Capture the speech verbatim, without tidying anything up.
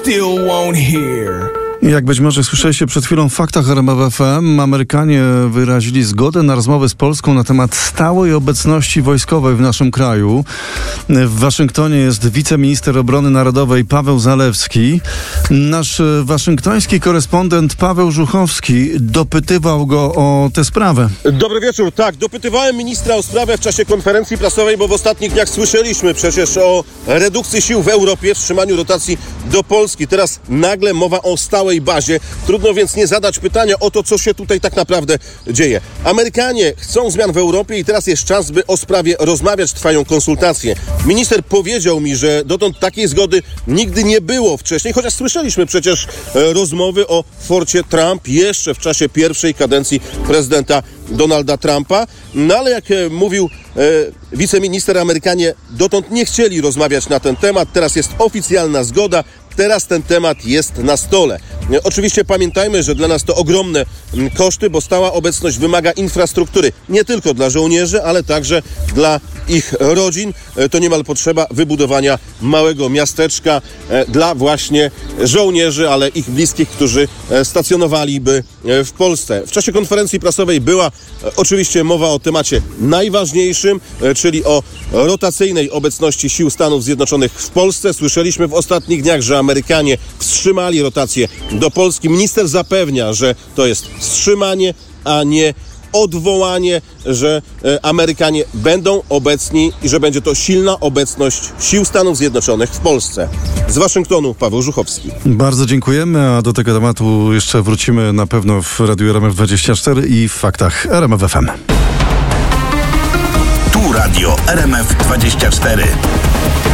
Still won't hear. Jak być może słyszeliście przed chwilą w faktach R M F F M, Amerykanie wyrazili zgodę na rozmowy z Polską na temat stałej obecności wojskowej w naszym kraju. W Waszyngtonie jest wiceminister obrony narodowej Paweł Zalewski. Nasz waszyngtoński korespondent Paweł Żuchowski dopytywał go o tę sprawę. Dobry wieczór. Tak, dopytywałem ministra o sprawę w czasie konferencji prasowej, bo w ostatnich dniach słyszeliśmy przecież o redukcji sił w Europie, wstrzymaniu rotacji do Polski. Teraz nagle mowa o stałej bazie. Trudno więc nie zadać pytania o to, co się tutaj tak naprawdę dzieje. Amerykanie chcą zmian w Europie i teraz jest czas, by o sprawie rozmawiać. Trwają konsultacje. Minister powiedział mi, że dotąd takiej zgody nigdy nie było wcześniej, chociaż słyszeliśmy przecież e, rozmowy o forcie Trump jeszcze w czasie pierwszej kadencji prezydenta Donalda Trumpa. No ale jak e, mówił e, wiceminister, Amerykanie dotąd nie chcieli rozmawiać na ten temat. Teraz jest oficjalna zgoda. Teraz ten temat jest na stole. Oczywiście pamiętajmy, że dla nas to ogromne koszty, bo stała obecność wymaga infrastruktury. Nie tylko dla żołnierzy, ale także dla ich rodzin. To niemal potrzeba wybudowania małego miasteczka dla właśnie żołnierzy, ale ich bliskich, którzy stacjonowaliby w Polsce. W czasie konferencji prasowej była oczywiście mowa o temacie najważniejszym, czyli o rotacyjnej obecności sił Stanów Zjednoczonych w Polsce. Słyszeliśmy w ostatnich dniach, że Amerykanie wstrzymali rotację do Polski. Minister zapewnia, że to jest wstrzymanie, a nie odwołanie, że e, Amerykanie będą obecni i że będzie to silna obecność sił Stanów Zjednoczonych w Polsce. Z Waszyngtonu Paweł Żuchowski. Bardzo dziękujemy, a do tego tematu jeszcze wrócimy na pewno w Radiu R M F dwadzieścia cztery i w faktach R M F F M. Tu Radio R M F dwadzieścia cztery.